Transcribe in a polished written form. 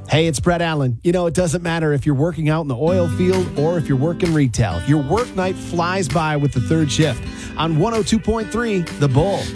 Hey, it's Brett Allen. You know, it doesn't matter if you're working out in the oil field or if you're working retail. Your work night flies by with the third shift on 102.3 The Bull.